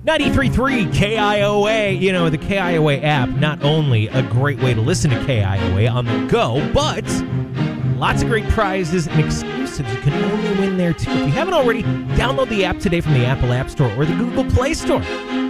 93.3 KIOA. You know, the KIOA app, not only a great way to listen to KIOA on the go, but lots of great prizes and exclusives you can only win there, too. If you haven't already, download the app today from the Apple App Store or the Google Play Store.